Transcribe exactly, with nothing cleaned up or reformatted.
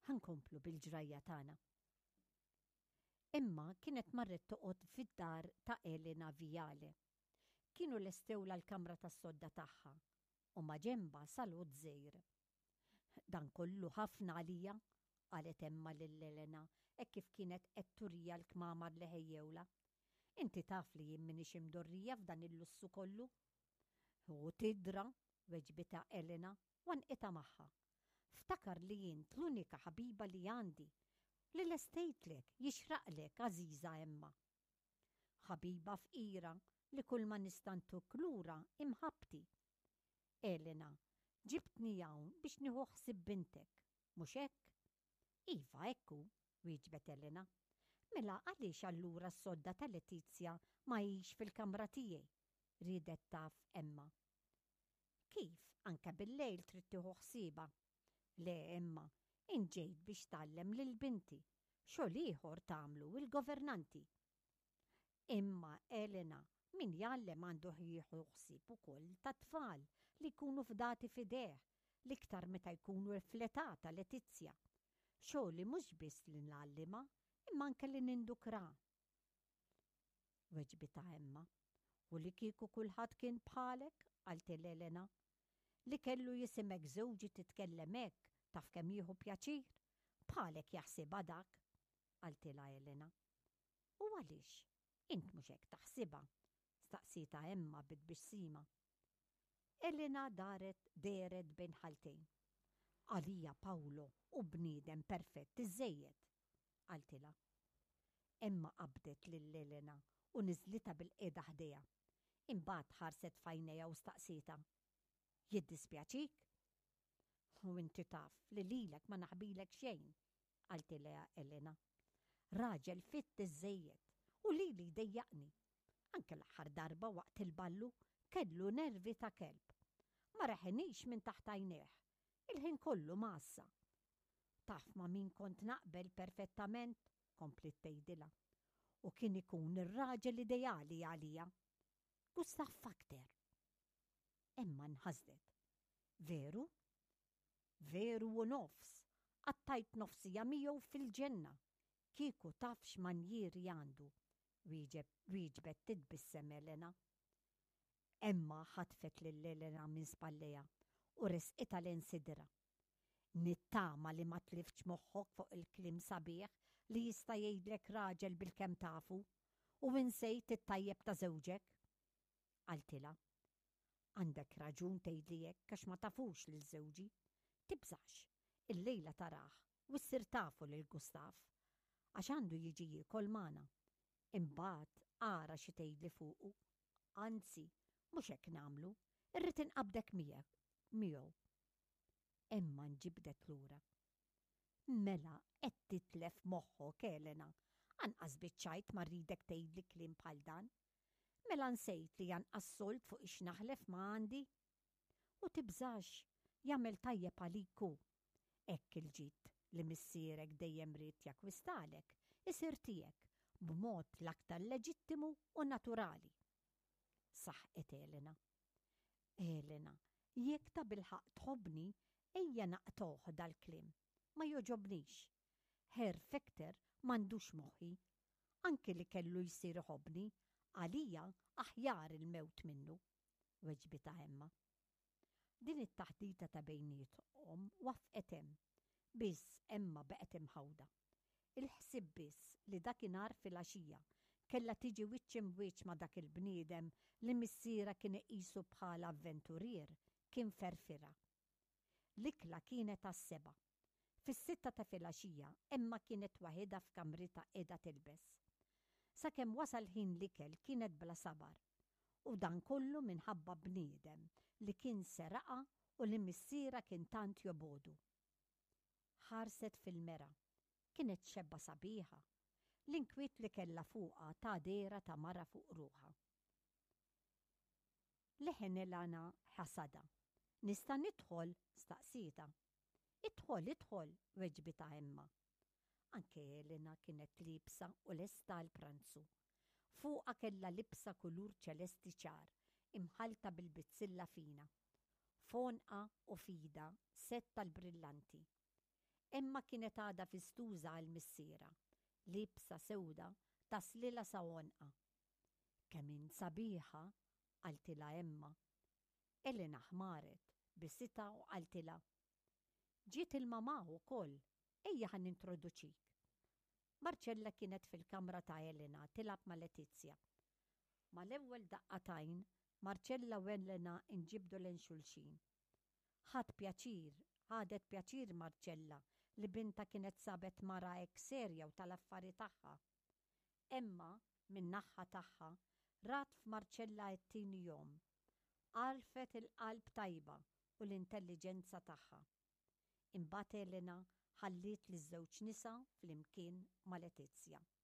ħankomplu bil-ġrajja tagħna. Imma kienet marret toqgħod fid-dar ta' Elena Viale. Kienu lestewla l-kamra tas-sodda tagħha u ma' ġenba salud żgħir. Dan kollu ħafna għalija, qalet Emma lil Elena hekk kif kienet qed turija l-kmamar li ħejjewla. Inti taf li jien m'iniex imdorrija f'dan il-lussu kollu? U tidra, weġbita Elena, wanqita magħha. Ftakar li jint l-unika ħabiba li għandi, li l-estejtlek jixraqlek, Aziza Emma. Ħabiba f'ira li kull ma nistantuk lura imħabti. Elena, ġibtni hawn biex nieħu ħsieb bintek, mhux hekk? Iva ekku, wieġbet Elena. Mela għaliex allura s-sodda ta' Letizja ma jix fil-kamra tiegħi? Ridet taf Emma. Kif anke bil-lejl trid tieħu ħsieba? Le Emma, inġejt biex tallem lil binti, xogħol ieħor tagħmlu il-governanti. Imma Elena, min jgħallem għandu jieħu ħsieb ukoll ta' tfal li jkunu fdati fideh l-iktar meta jkunu l-fletà ta' Letizja. Xogħol li mhux biss li ngħallima, imma anke li nindukra. Weġbita Emma, u li kieku kulħadd kien bħalek, għalt Elena, li kellu jisimek żewġi titkellem hekk taf kemm jieħu pjaċir, bħalek jaħsibha dak, għaltilha Elena. U għaliex, int mhux hekk taħsibha, staqsita Emma bid-bixsima. Elena daret deret bejn ħaltejn. Għalija Pawlo u bniedem perfett iżejjed, għaltilha. Emma qabdet lil Elena u niżlita bil-qiegħda ħdejha. Imbagħad ħarset f'għajnejha u staqsita. Jiddispjaċik? U inti taf li lilek ma naħbilek xejn, għaltilha Elena. Raġel fitt iżejjed u lili jdejjaqni. Anke l-aħħar darba waqt il-ballu kellu nervi ta' kelb. Ma reħinix minn taħt għajnejh, il-ħin kollu massa. Taf ma' min kont naqbel perfettament, komplit tgħidilha. U kien ikun ir-raġel ideali għalija. Gustav Fakter. Emma nħażlet. Veru? Veru u nofs. Għattajt nofsija miegħu fil-ġenna. Kieku taf x'manjieri għandu. Wieġbet titbissem Elena. Emma ħatfet lil Elena minn spallejha u resqitha lejn sidra. Nittama li ma tliftx moħħok fuq il-klim sabiħ li jista' jgħidlek raġel bil-kemm tafu u insejt it-tajjeb ta' żewġek. Għaltilha. Għandek raġun tgħidli hekk għax ma tafux lil żewġi. Tibżax, il-lejla taraħ u ssir tafu lil Gustav għax għandu jiġi jiekol magħna. Imbagħad ara xi tgħidli fuqu. Anzi, mhux hekk nagħmlu, irrid inqabdek miegħu. Emma nġibdet lura. Mela qed titlef moħħok Elena, anqas biċċajt ma rridek tgħidli kliem bħal dan. Mela nsejt li janqas solt fuq ix naħlef ma għandi. U tibżax, jagħmel tajjeb għaliku. Hekk il-ġid li missierek dejjem rid jakkwistalek, isir tiegħek b'mod l-aktar leġittimu u naturali. Saħqet Elena. Elena, jekk ta' bilħaq tħobbni, ejja naqtoħ dal-klim. Ma joġobnix. Herr Fakter m'għandux moħħi. Anki li kellu jsir ħobni, għalija aħjar il-mewt minnu, weġbita Emma. Din it-taħdita ta' bejniethom wafqet hemm, biss Emma beqet imħawda. Il-ħsieb biss li dakinhar fil-għaxija kellha tiġi wiċċ imwiċċ ma' dak il-bniedem li missiera kien iqisu bħala avventurier kien ferfira. L-ikla kienet għas-seba'. Fis-sitta ta' filgħaxija Emma kienet waħedha f'kamrita qiegħda tilbes. Sakemm wasal ħin l-ikel kienet bla sabar. U dan kollu minħabba bniedem li kien seraqa u li missiera kien tant jobodu. Ħarset fil-mera. Kienet xebba sabiħa. L-inkwiet li kella fuqha ta' dera ta' mara fuq ruħha. Leħen Elena ħasada. Nista' nidħol, staqsita. Idħol, idħol, weġbita Emma. Anke Elena kienet libsa u lesta l-pranzu. Fuqa kella libsa kulur ċelesti ċar, imħalta bil-bitzilla fina. Fonqa u fida setta l-brillanti. Imma kienet għada fistuża għal-missiera, libsa sewda taslila sa wonqa. Kemm sabiħa, qaltilha Emma. Elena ħmaret bisita u qaltilha. Ġiet il-mamà wkoll, ejja ħan introduċik. Marċella kienet fil-kamra ta' Elena tilab ma' Letizja. Ma l-ewwel daqqatajn Marċella u Elena inġibdu lejn xulxin. Ħadd pjaċir, ħadet pjaċir Marċella li binta kienet sabet mara hekk serja u tal-affari tagħha. Emma min-naħa tagħha rat f'Marċella t-tieni jom. Għarfet il-qalb tajba u l-intelligenza tagħha. Imbagħad Elena ħallit li żewġ nisa flimkien ma' Letizja.